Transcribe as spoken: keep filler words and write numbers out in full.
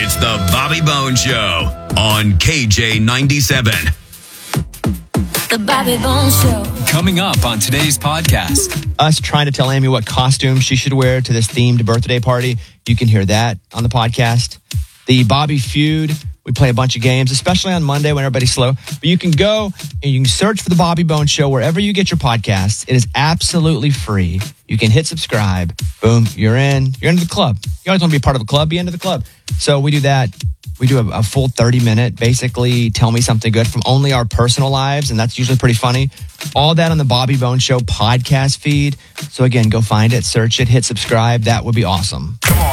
It's the Bobby Bones Show on K J ninety-seven. The Bobby Bones Show. Coming up on today's podcast. Us trying to tell Amy what costume she should wear to this themed birthday party. You can hear that on the podcast. The Bobby Feud. We play a bunch of games, especially on Monday when everybody's slow. But you can go and you can search for the Bobby Bones Show wherever you get your podcasts. It is absolutely free. You can hit subscribe. Boom, you're in. You're into the club. You always want to be a part of a club, be into the club. So we do that. We do a, a full thirty minute, basically tell me something good from only our personal lives, and that's usually pretty funny. All that on the Bobby Bones Show podcast feed. So again, go find it, search it, hit subscribe. That would be awesome.